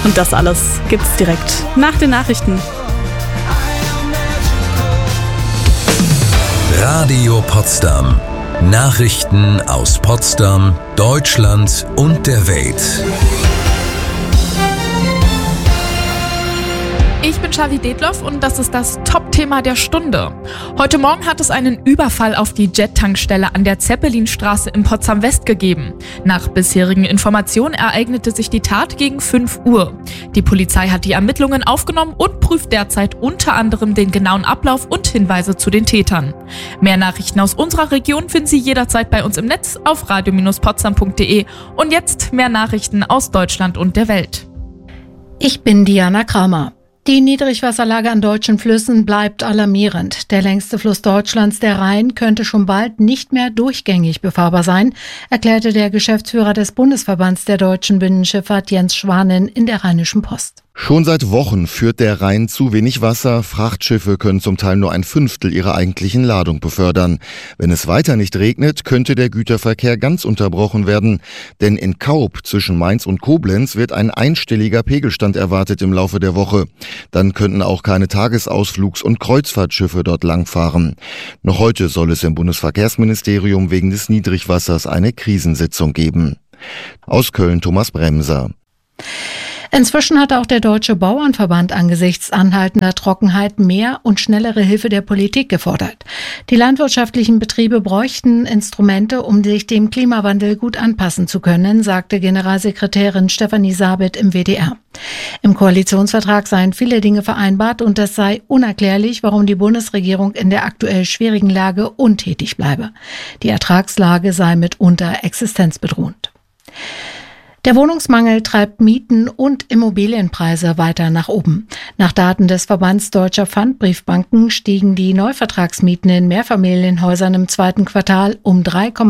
Und das alles gibt's direkt nach den Nachrichten. Radio Potsdam. Nachrichten aus Potsdam, Deutschland und der Welt. Ich bin Charlie Detloff und das ist das Top-Thema der Stunde. Heute Morgen hat es einen Überfall auf die Jet-Tankstelle an der Zeppelinstraße in Potsdam-West gegeben. Nach bisherigen Informationen ereignete sich die Tat gegen 5 Uhr. Die Polizei hat die Ermittlungen aufgenommen und prüft derzeit unter anderem den genauen Ablauf und Hinweise zu den Tätern. Mehr Nachrichten aus unserer Region finden Sie jederzeit bei uns im Netz auf radio-potsdam.de. Und jetzt mehr Nachrichten aus Deutschland und der Welt. Ich bin Diana Kramer. Die Niedrigwasserlage an deutschen Flüssen bleibt alarmierend. Der längste Fluss Deutschlands, der Rhein, könnte schon bald nicht mehr durchgängig befahrbar sein, erklärte der Geschäftsführer des Bundesverbands der deutschen Binnenschifffahrt Jens Schwanen in der Rheinischen Post. Schon seit Wochen führt der Rhein zu wenig Wasser. Frachtschiffe können zum Teil nur 1/5 ihrer eigentlichen Ladung befördern. Wenn es weiter nicht regnet, könnte der Güterverkehr ganz unterbrochen werden. Denn in Kaub zwischen Mainz und Koblenz wird ein einstelliger Pegelstand erwartet im Laufe der Woche. Dann könnten auch keine Tagesausflugs- und Kreuzfahrtschiffe dort langfahren. Noch heute soll es im Bundesverkehrsministerium wegen des Niedrigwassers eine Krisensitzung geben. Aus Köln Thomas Bremser. Inzwischen hat auch der Deutsche Bauernverband angesichts anhaltender Trockenheit mehr und schnellere Hilfe der Politik gefordert. Die landwirtschaftlichen Betriebe bräuchten Instrumente, um sich dem Klimawandel gut anpassen zu können, sagte Generalsekretärin Stefanie Sabet im WDR. Im Koalitionsvertrag seien viele Dinge vereinbart und es sei unerklärlich, warum die Bundesregierung in der aktuell schwierigen Lage untätig bleibe. Die Ertragslage sei mitunter existenzbedrohend. Der Wohnungsmangel treibt Mieten und Immobilienpreise weiter nach oben. Nach Daten des Verbands Deutscher Pfandbriefbanken stiegen die Neuvertragsmieten in Mehrfamilienhäusern im 2. Quartal um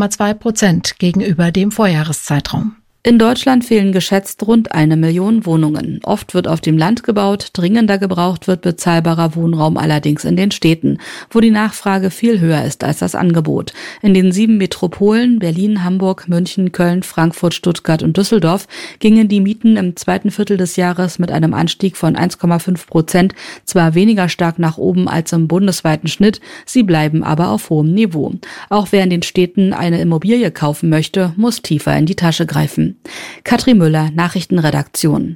3,2% gegenüber dem Vorjahreszeitraum. In Deutschland fehlen geschätzt rund 1 Million Wohnungen. Oft wird auf dem Land gebaut, dringender gebraucht wird bezahlbarer Wohnraum allerdings in den Städten, wo die Nachfrage viel höher ist als das Angebot. In den 7 Metropolen Berlin, Hamburg, München, Köln, Frankfurt, Stuttgart und Düsseldorf gingen die Mieten im 2. Viertel des Jahres mit einem Anstieg von 1,5% zwar weniger stark nach oben als im bundesweiten Schnitt, sie bleiben aber auf hohem Niveau. Auch wer in den Städten eine Immobilie kaufen möchte, muss tiefer in die Tasche greifen. Katrin Müller, Nachrichtenredaktion.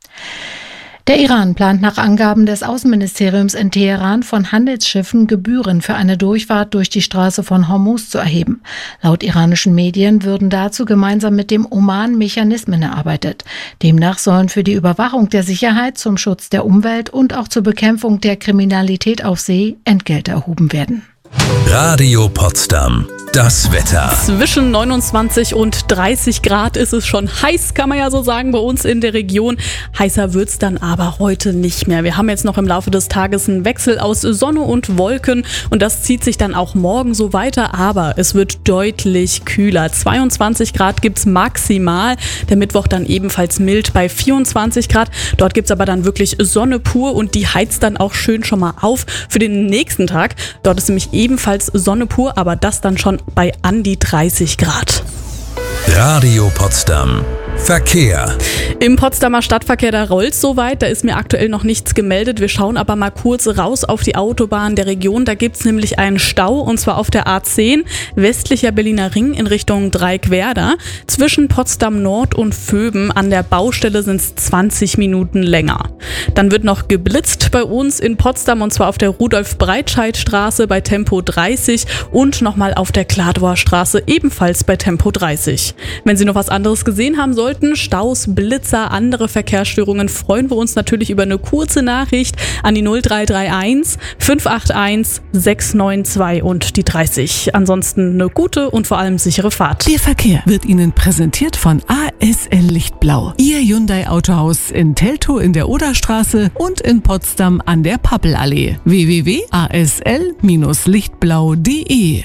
Der Iran plant nach Angaben des Außenministeriums in Teheran von Handelsschiffen Gebühren für eine Durchfahrt durch die Straße von Hormuz zu erheben. Laut iranischen Medien würden dazu gemeinsam mit dem Oman Mechanismen erarbeitet. Demnach sollen für die Überwachung der Sicherheit, zum Schutz der Umwelt und auch zur Bekämpfung der Kriminalität auf See Entgelte erhoben werden. Radio Potsdam. Das Wetter. Zwischen 29 und 30 Grad ist es schon heiß, kann man ja so sagen, bei uns in der Region. Heißer wird's dann aber heute nicht mehr. Wir haben jetzt noch im Laufe des Tages einen Wechsel aus Sonne und Wolken und das zieht sich dann auch morgen so weiter, aber es wird deutlich kühler. 22 Grad gibt's maximal, der Mittwoch dann ebenfalls mild bei 24 Grad. Dort gibt's aber dann wirklich Sonne pur und die heizt dann auch schön schon mal auf für den nächsten Tag. Dort ist nämlich ebenfalls Sonne pur, aber das dann schon bei an die 30 Grad. Radio Potsdam. Verkehr. Im Potsdamer Stadtverkehr, da rollt's soweit, da ist mir aktuell noch nichts gemeldet. Wir schauen aber mal kurz raus auf die Autobahn der Region. Da gibt's nämlich einen Stau und zwar auf der A10, westlicher Berliner Ring in Richtung Dreieckwerder. Zwischen Potsdam Nord und Vöben an der Baustelle sind's 20 Minuten länger. Dann wird noch geblitzt bei uns in Potsdam und zwar auf der Rudolf-Breitscheid-Straße bei Tempo 30 und nochmal auf der Kladauer Straße ebenfalls bei Tempo 30. Wenn Sie noch was anderes gesehen haben sollten, Staus, Blitzer, andere Verkehrsstörungen, freuen wir uns natürlich über eine kurze Nachricht an die 0331 581 692 und die 30. Ansonsten eine gute und vor allem sichere Fahrt. Der Verkehr wird Ihnen präsentiert von ASL Lichtblau. Ihr Hyundai Autohaus in Teltow in der Oderstraße und in Potsdam an der Pappelallee. www.asl-lichtblau.de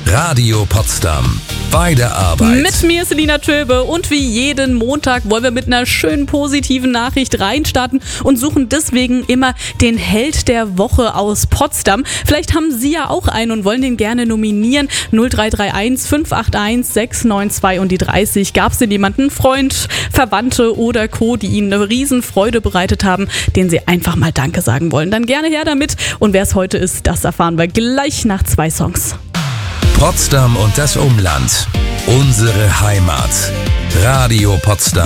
Radio Potsdam. Bei der Arbeit. Mit mir ist Selina Töbe und wie jeden Montag wollen wir mit einer schönen positiven Nachricht reinstarten und suchen deswegen immer den Held der Woche aus Potsdam. Vielleicht haben Sie ja auch einen und wollen den gerne nominieren. 0331 581 692 und die 30. Gab es denn jemanden, Freund, Verwandte oder Co., die Ihnen eine Riesenfreude bereitet haben, denen Sie einfach mal Danke sagen wollen? Dann gerne her damit. Und wer es heute ist, das erfahren wir gleich nach 2 Songs. Potsdam und das Umland. Unsere Heimat. Radio Potsdam.